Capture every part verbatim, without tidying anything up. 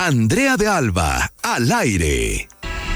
Andrea de Alba, al aire.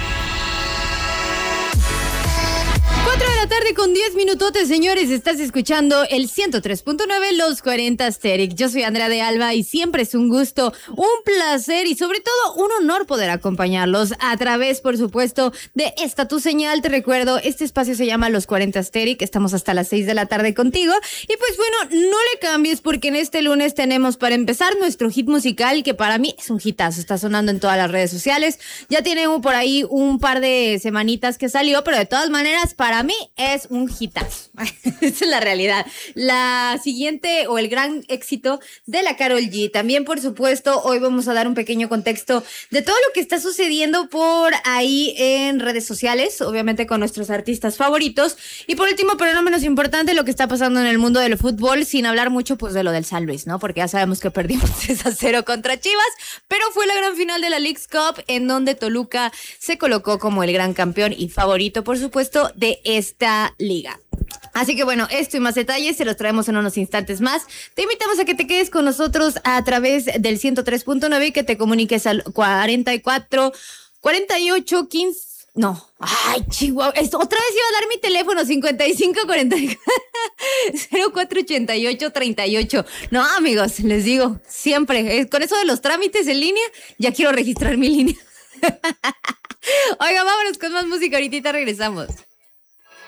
cuatro de la tarde con diez minutotes, señores. Estás escuchando el ciento tres punto nueve, Los cuarenta Asterix. Yo soy Andrea de Alba y siempre es un gusto, un placer y sobre todo un honor poder acompañarlos a través, por supuesto, de esta tu señal. Te recuerdo, este espacio se llama Los cuarenta Asterix. Estamos hasta las seis de la tarde contigo. Y pues bueno, no le cambies porque en este lunes tenemos para empezar nuestro hit musical, que para mí es un hitazo. Está sonando en todas las redes sociales. Ya tiene por ahí un par de semanitas que salió, pero de todas maneras, para mí es un hitazo. Esa es la realidad. La siguiente o el gran éxito de la Karol G. También, por supuesto, hoy vamos a dar un pequeño contexto de todo lo que está sucediendo por ahí en redes sociales, obviamente con nuestros artistas favoritos. Y por último, pero no menos importante, lo que está pasando en el mundo del fútbol, sin hablar mucho pues de lo del San Luis, ¿no? Porque ya sabemos que perdimos tres a cero contra Chivas, pero fue la gran final de la Leagues Cup en donde Toluca se colocó como el gran campeón y favorito, por supuesto, de esta liga. Así que bueno, esto y más detalles se los traemos en unos instantes más. Te invitamos a que te quedes con nosotros a través del ciento tres punto nueve y que te comuniques al cuarenta y cuatro, cuarenta y ocho, quince. No, ay, chihuahua, esto, otra vez iba a dar mi teléfono, cincuenta y cinco, cuarenta cero cuatro ochenta y ocho, treinta y ocho. No, amigos, les digo, siempre, eh, con eso de los trámites en línea, ya quiero registrar mi línea. Oiga, vámonos con más música, ahorita regresamos.